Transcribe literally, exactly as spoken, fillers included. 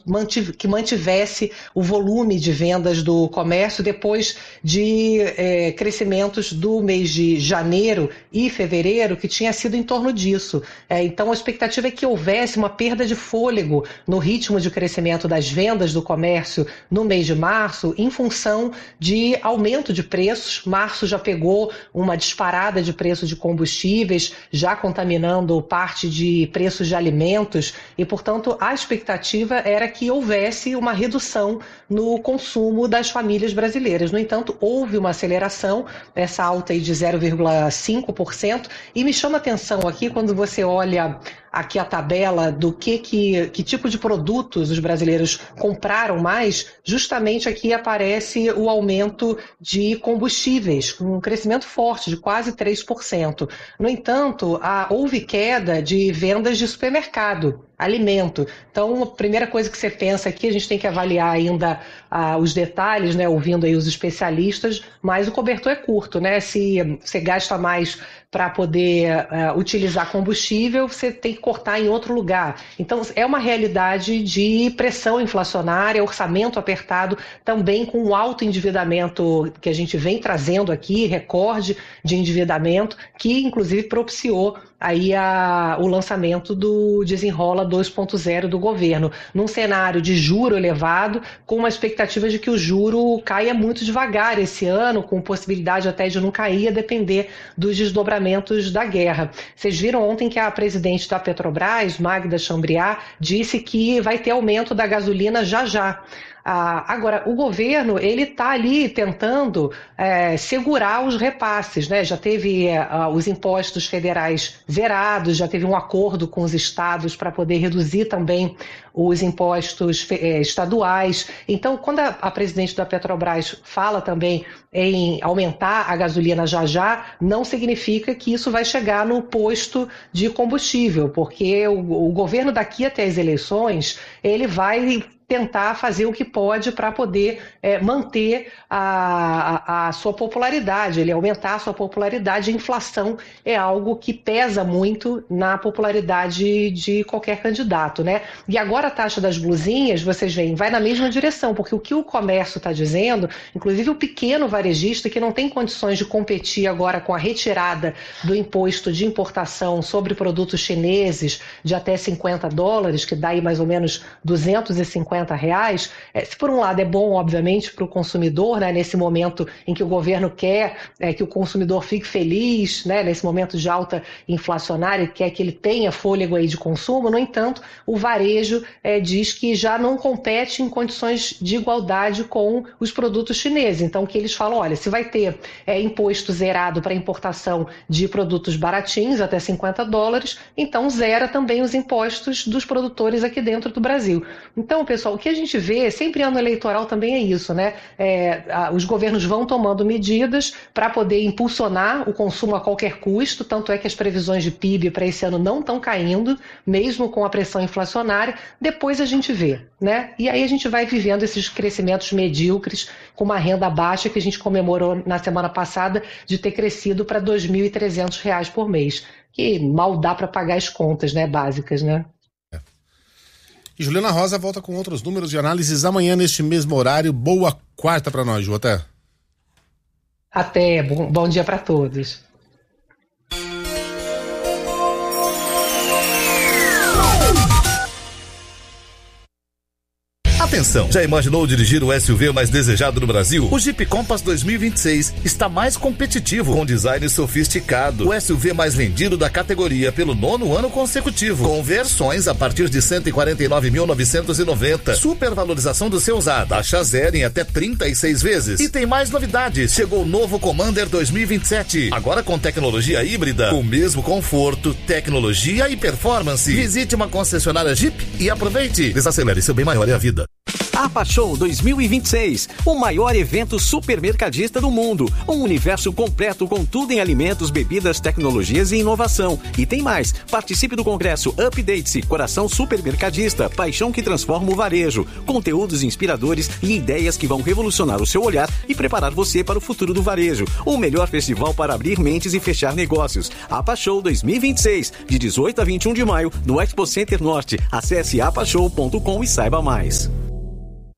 mantiv- que mantivesse o volume de vendas do comércio depois de é, crescimentos do mês de janeiro e fevereiro, que tinha sido em torno disso. É, então, a expectativa é que houvesse uma perda de fôlego no ritmo de crescimento das vendas do comércio no mês de março, em função de aumento de preços. Março já pegou uma disparada de preços de combustíveis, já contaminando parte de preços de alimentos, e, portanto, a expectativa era que houvesse uma redução no consumo das famílias brasileiras. No entanto, houve uma aceleração, essa alta aí de zero vírgula cinco por cento, e me chama a atenção aqui quando você olha aqui a tabela do que, que, que tipo de produtos os brasileiros compraram mais. Justamente aqui aparece o aumento de combustíveis, com um crescimento forte de quase três por cento. No entanto, há, houve queda de vendas de supermercado, alimento. Então, a primeira coisa que você pensa aqui, a gente tem que avaliar ainda ah, os detalhes, né, ouvindo aí os especialistas, mas o cobertor é curto, né? Se você gasta mais para poder uh, utilizar combustível, você tem que cortar em outro lugar. Então, é uma realidade de pressão inflacionária, orçamento apertado, também com o alto endividamento que a gente vem trazendo aqui, recorde de endividamento, que inclusive propiciou aí a, o lançamento do Desenrola dois ponto zero do governo, num cenário de juro elevado, com uma expectativa de que o juro caia muito devagar esse ano, com possibilidade até de não cair, a depender dos desdobramentos da guerra. Vocês viram ontem que a presidente da Petrobras, Magda Chambriard, disse que vai ter aumento da gasolina já já. Ah, agora, o governo ele está ali tentando é, segurar os repasses, né? Já teve é, os impostos federais zerados, já teve um acordo com os estados para poder reduzir também os impostos é, estaduais. Então, quando a, a presidente da Petrobras fala também em aumentar a gasolina já já, não significa que isso vai chegar no posto de combustível, porque o, o governo daqui até as eleições, ele vai tentar fazer o que pode para poder é, manter a, a, a sua popularidade, ele aumentar a sua popularidade. A inflação é algo que pesa muito na popularidade de qualquer candidato, né? E agora a taxa das blusinhas, vocês veem, vai na mesma direção, porque o que o comércio está dizendo, inclusive o pequeno varejista que não tem condições de competir agora com a retirada do imposto de importação sobre produtos chineses de até cinquenta dólares, que dá aí mais ou menos duzentos e cinquenta reais, é, se por um lado é bom, obviamente, para o consumidor, né, nesse momento em que o governo quer é, que o consumidor fique feliz, né, nesse momento de alta inflacionária, quer que ele tenha fôlego aí de consumo. No entanto, o varejo é, diz que já não compete em condições de igualdade com os produtos chineses. Então, que eles falam, olha, se vai ter é, imposto zerado para importação de produtos baratinhos, até cinquenta dólares, então zera também os impostos dos produtores aqui dentro do Brasil. Então, pessoal, o que a gente vê, sempre ano eleitoral também é isso, né? É, a, os governos vão tomando medidas para poder impulsionar o consumo a qualquer custo, tanto é que as previsões de P I B para esse ano não estão caindo, mesmo com a pressão inflacionária. Depois a gente vê, né? E aí a gente vai vivendo esses crescimentos medíocres com uma renda baixa que a gente comemorou na semana passada de ter crescido para dois mil e trezentos reais por mês, que mal dá para pagar as contas, né, básicas, né? E Juliana Rosa volta com outros números de análises amanhã neste mesmo horário. Boa quarta para nós, Ju. Até. Até. Bom, bom dia para todos. Atenção! Já imaginou dirigir o S U V mais desejado no Brasil? O Jeep Compass dois mil e vinte e seis está mais competitivo, com design sofisticado. O S U V mais vendido da categoria pelo nono ano consecutivo, com versões a partir de cento e quarenta e nove mil novecentos e noventa. Supervalorização do seu usado, taxa zero em até trinta e seis vezes. E tem mais novidades. Chegou o novo Commander dois mil e vinte e sete, agora com tecnologia híbrida, o mesmo conforto, tecnologia e performance. Visite uma concessionária Jeep e aproveite. Desacelere, seu bem maior é a vida. APA Show dois mil e vinte e seis, o maior evento supermercadista do mundo. Um universo completo com tudo em alimentos, bebidas, tecnologias e inovação. E tem mais, participe do congresso Update-se, Coração Supermercadista, paixão que transforma o varejo. Conteúdos inspiradores e ideias que vão revolucionar o seu olhar e preparar você para o futuro do varejo. O melhor festival para abrir mentes e fechar negócios. APA Show dois mil e vinte e seis, de dezoito a vinte e um de maio, no Expo Center Norte. Acesse apa show ponto com e saiba mais.